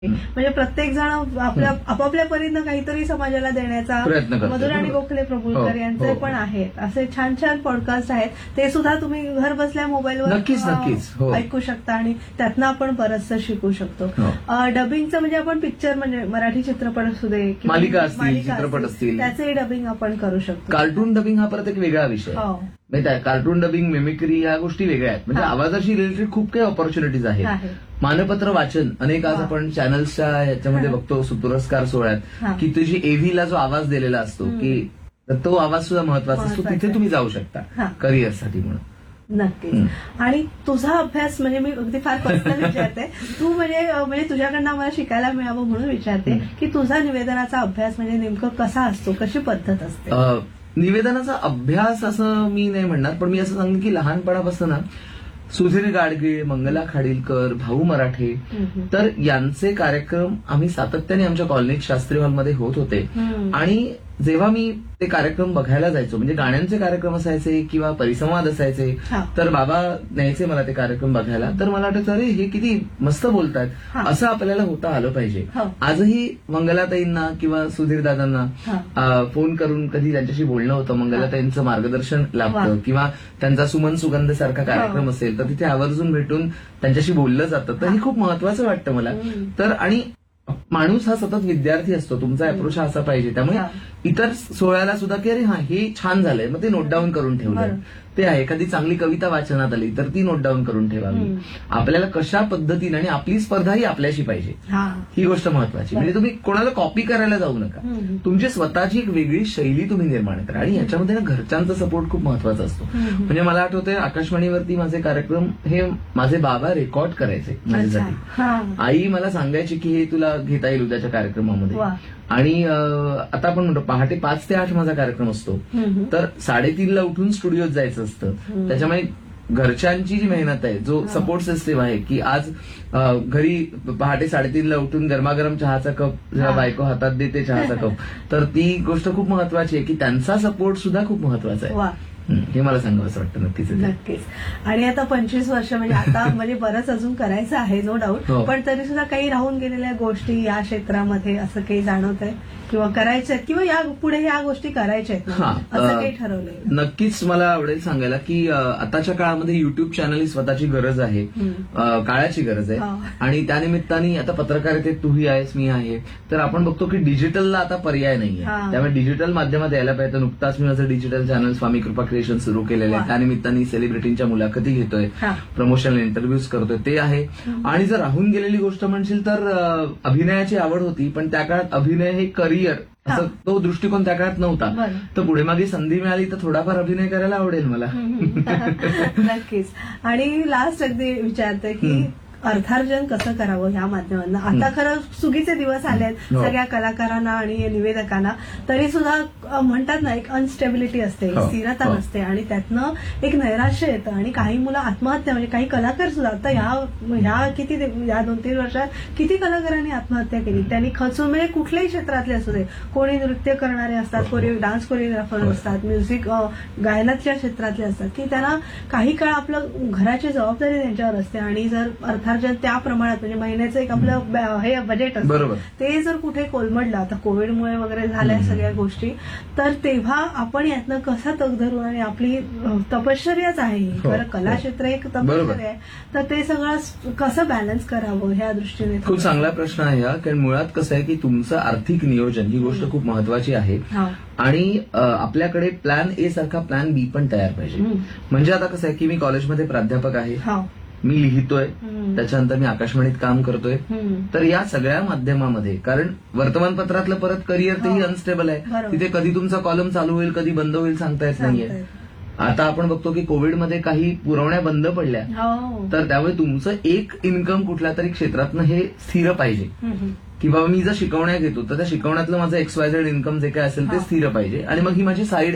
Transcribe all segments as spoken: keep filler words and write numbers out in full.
म्हणजे प्रत्येक जण आपल्या आपापल्या परीनं काहीतरी समाजाला देण्याचा प्रयत्न करतो. मधुर आणि गोखले प्रभुलकर हो, यांचे हो. पण आहेत. असे छान छान पॉडकास्ट आहेत, ते सुद्धा तुम्ही घर बसल्या मोबाईलवर नक्कीच, नक्कीच. हो. ऐकू शकता आणि त्यातनं आपण बरंचसं शिकू शकतो. हो. डबिंगचं म्हणजे आपण पिक्चर म्हणजे मराठी चित्रपट असू दे किंवा मालिका असतील, मालिका चित्रपट असतील. त्याचेही डबिंग आपण करू शकतो. कार्टून डबिंग हा परत एक वेगळा विषय आहे. हो. म्हणजे त्या कार्टून डबिंग, मिमिक्री या गोष्टी वेगळ्या आहेत. म्हणजे हा. आवाजाशी रिलेटेड खूप काही ऑपॉर्च्युनिटीज आहेत. आहे. मानपत्र वाचन अनेक आज वा. आपण चॅनल्सच्या ह्याच्यामध्ये हा. बघतो पुरस्कार हा. सोहळ्यात की तुझी एव्हीला जो आवाज दिलेला असतो हम्म. की तर तो आवाज सुद्धा महत्वाचा असतो. महत्वाचा तिथे आहे. तुम्ही जाऊ शकता हा. करिअरसाठी म्हणून. नक्कीच. हं. आणि तुझा अभ्यास म्हणजे मी अगदी फार पर्सनल विचारते, तू म्हणजे अ, म्हणजे तुझ्याकडनं आम्हाला शिकायला मिळावं म्हणून विचारते हं. की तुझा निवेदनाचा अभ्यास म्हणजे नेमकं कसा असतो, कशी पद्धत असते? अ, निवेदनाचा अभ्यास असं मी नाही म्हणणार, पण मी असं सांगेन की लहानपणापासून ना सुधीर गाडगीळ, मंगला खाडीलकर, भाऊ मराठे हम्म. तर यांचे कार्यक्रम आम्ही सातत्याने आमच्या कॉलनीत शास्त्री हॉलमध्ये होत होते. हम्म. आणि जेव्हा मी ते कार्यक्रम बघायला जायचो, म्हणजे गाण्यांचे कार्यक्रम असायचे किंवा परिसंवाद असायचे, हा. तर बाबा न्यायचे मला ते कार्यक्रम बघायला. तर मला वाटायचं अरे हे किती मस्त बोलतात, हा. असं आपल्याला होता आलं पाहिजे. हो. आजही मंगलाताईंना किंवा सुधीर दादांना हा. अ, फोन करून कधी त्यांच्याशी बोलणं होतं, मंगलाताईंचं मार्गदर्शन लाभतं वा. किंवा त्यांचा सुमन सुगंध सारखा कार्यक्रम हो. असेल तर तिथे आवर्जून भेटून त्यांच्याशी बोललं जातं. तर हे खूप महत्वाचं वाटतं मला. हम्म. तर आणि माणूस हा सतत विद्यार्थी असतो, तुमचा अप्रोच हा असा पाहिजे. त्यामुळे हा. इतर सोहळ्याला सुद्धा की अरे हा हे छान झालंय, मग ते नोट डाऊन करून ठेवलंय. बरं. ते आहे एखादी चांगली कविता वाचनात आली तर ती नोट डाऊन करून ठेवावी. हम्म. आपल्याला कशा पद्धतीने आणि आपली स्पर्धा ही आपल्याशी पाहिजे, हा. ही गोष्ट महत्वाची. म्हणजे तुम्ही कोणाला कॉपी करायला जाऊ नका, हम्म. तुमची स्वतःची एक वेगळी शैली तुम्ही निर्माण करा. आणि याच्यामध्ये ना घरच्यांचा सपोर्ट खूप महत्वाचा असतो. हम्म. म्हणजे मला आठवतंय आकाशवाणीवरती माझे कार्यक्रम हे माझे बाबा रेकॉर्ड करायचे अच्छा. माझ्यासाठी. हा. आई मला सांगायची की हे तुला घेता येईल उद्याच्या कार्यक्रमामध्ये. वा. आणि अं, आता आपण म्हणतो पहाटे पाच ते आठ माझा कार्यक्रम असतो, हम्म. तर साडेतीनला उठून स्टुडिओत जायचं असतं. हम्म. त्याच्यामुळे घरच्यांची जी मेहनत आहे, जो हा. सपोर्ट सिस्टीम आहे की आज अं, घरी पहाटे साडेतीनला उठून गरमागरम चहाचा कप जेव्हा हा. बायको हातात देते चहाचा कप, तर ती गोष्ट खूप महत्वाची आहे की त्यांचा सपोर्ट सुद्धा खूप महत्वाचा आहे. वा. हं, हे मला सांगावं असं वाटतं नक्कीच. नक्कीच. आणि आता पंचवीस वर्ष म्हणजे आता म्हणजे बरंच अजून करायचं आहे नो डाऊट, हो. पण तरी सुद्धा काही राहून गेलेल्या गोष्टी या क्षेत्रामध्ये असं काही जाणवत आहे किंवा करायच्या आहेत किंवा या पुढे या गोष्टी करायच्या आहेत हा, ना? असं अ, काही ठरवलंय? नक्कीच मला आवडेल सांगायला की अ, आताच्या काळामध्ये युट्यूब चॅनल ही स्वतःची गरज आहे, हम्म. अ, काळाची गरज हा. आहे. आणि त्यानिमित्ताने आता पत्रकारितेत तूही आहेस, मी आहे, तर आपण बघतो की डिजिटलला आता पर्याय नाहीये. हा. त्यामुळे डिजिटल माध्यमात यायला पाहिजे. नुकताच मी माझं डिजिटल चॅनल स्वामी कृपा क्रिएशन सुरू केलेलं वा. आहे. त्यानिमित्ताने सेलिब्रिटींच्या मुलाखती घेतोय, हा. प्रमोशनल इंटरव्ह्यूज करतोय, ते आहे. आणि जर राहून गेलेली गोष्ट म्हणशील तर अ, अभिनयाची आवड होती, पण त्या काळात अभिनय हे करिअर हा. असं तो दृष्टिकोन त्या काळात नव्हता. बरं. तर पुढे मागे संधी मिळाली तर थोडाफार अभिनय करायला आवडेल मला. नक्कीच. आणि लास्ट अगदी विचारते की हम्म. अर्थार्जन कसं करावं ह्या माध्यमांना? आता खरं सुगीचे दिवस आले आहेत हो. सगळ्या कलाकारांना आणि निवेदकांना, तरी सुद्धा अ, म्हणतात ना एक अनस्टेबिलिटी असते, हो. स्थिरता हो. नसते आणि त्यातनं एक नैराश्य येतं आणि काही मुलं आत्महत्या म्हणजे काही कलाकार सुद्धा आता ह्या ह्या किती या दोन तीन वर्षात किती कलाकारांनी आत्महत्या केली. त्यांनी खचून म्हणजे कुठल्याही क्षेत्रातले असू दे, कोणी नृत्य करणारे असतात, कोणी डान्स कोरिओग्राफर हो. असतात, म्युझिक गायनातल्या क्षेत्रातले असतात की त्यांना काही काळ आपलं घराची जबाबदारी त्यांच्यावर असते आणि जर अर्थार्जन त्या प्रमाणात म्हणजे महिन्याचं एक आपलं ब- हे बजेट असतं, बरोबर. ते जर कुठे कोलमडलं, आता कोविडमुळे वगैरे झाल्या हम्म. सगळ्या गोष्टी, तर तेव्हा आपण यातनं कसा तग धरून आणि आपली अ, तपश्चर्याच आहे ही. हो. खरं कला क्षेत्र एक बरोबर. तपश्चर्या आहे, तर ते सगळं स- कसं बॅलन्स करावं ह्या दृष्टीने खूप चांगला प्रश्न आहे हा. कारण मुळात कसं आहे की तुमचं आर्थिक नियोजन ही गोष्ट खूप महत्वाची आहे. हा. आणि अ, आपल्याकडे प्लॅन ए सारखा प्लॅन बी पण तयार पाहिजे. हम्म. म्हणजे आता कसं आहे की मी कॉलेजमध्ये प्राध्यापक आहे, हा. मी लिहितोय, हम्म. त्याच्यानंतर मी आकाशवाणीत काम करतोय. हम्म. तर या सगळ्या माध्यमामध्ये कारण वर्तमानपत्रातलं परत करिअर तेही हो. अनस्टेबल आहे. बरोबर. तिथे कधी तुमचा कॉलम चालू होईल, कधी बंद होईल सांगता येत सांगता नाहीये. येत. आता आपण बघतो की कोविडमध्ये काही पुरवण्या बंद पडल्या, हो. तर त्यामुळे तुमचं एक इन्कम कुठल्या तरी क्षेत्रातनं हे स्थिर पाहिजे. हम्म. की बाबा मी जर शिकवण्या घेतो तर त्या शिकवण्यातलं माझं एक्स वाय झेड इन्कम जे काय असेल ते हा. स्थिर पाहिजे. आणि मग ही माझी साईड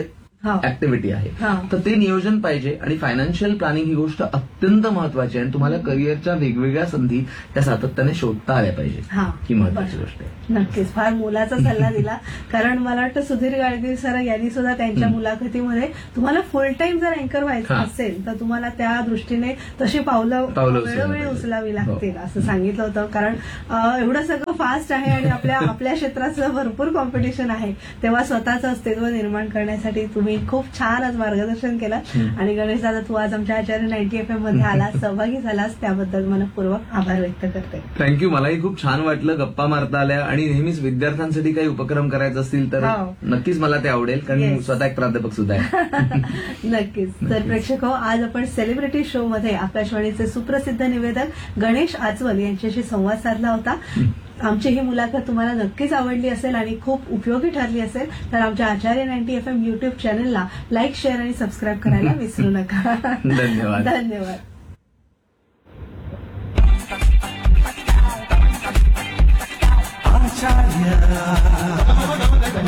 हा. ऍक्टिव्हिटी आहे. हा. तर ते नियोजन पाहिजे आणि फायनान्शियल प्लॅनिंग ही गोष्ट अत्यंत महत्वाची आहे आणि तुम्हाला करिअरच्या वेगवेगळ्या संधी त्या सातत्याने शोधता आल्या पाहिजे. हा. ही महत्वाची गोष्ट आहे. नक्कीच फार मोलाचा सल्ला दिला. कारण मला वाटतं सुधीर गाडगीळ सर यांनी सुद्धा त्यांच्या मुलाखतीमध्ये तुम्हाला फुल टाइम जर अँकर व्हायचं हा. असेल तर तुम्हाला त्या दृष्टीने तशी पावलं पावलं उचलायला वेळोवेळी पाहिजे. उचलावी हो. लागतील असं सांगितलं होतं. कारण अं, एवढं सगळं फास्ट आहे आणि आपल्या आपल्या क्षेत्राचं भरपूर कॉम्पिटिशन आहे, तेव्हा स्वतःचं अस्तित्व निर्माण करण्यासाठी तुम्ही खूप छान आज मार्गदर्शन केलं. आणि गणेश दादा, तू आज आमच्या आचार्य नाईन्टी एफ एम मध्ये आलास, सहभागी झालास, त्याबद्दल मनपूर्वक आभार व्यक्त करते. थँक्यू. मलाही खूप छान वाटलं, गप्पा मारता आल्या आणि नेहमीच विद्यार्थ्यांसाठी काही उपक्रम करायचे असतील तर हो. नक्कीच मला ते आवडेल, कारण मी Yes. स्वतः एक प्राध्यापक सुद्धा आहे. नक्कीच. तर प्रेक्षक हो, आज आपण सेलिब्रिटी शो मध्ये आकाशवाणीचे सुप्रसिद्ध निवेदक गणेश आचवल यांच्याशी संवाद साधला होता. आमची ही मुलाखत तुम्हाला नक्कीच आवडली असेल आणि खूप उपयोगी ठरली असेल तर आमच्या आचार्य नाईन्टी एफ एम युट्यूब चॅनलला लाईक, शेअर आणि सबस्क्राईब करायला विसरू नका. धन्यवाद. धन्यवाद. आचार्य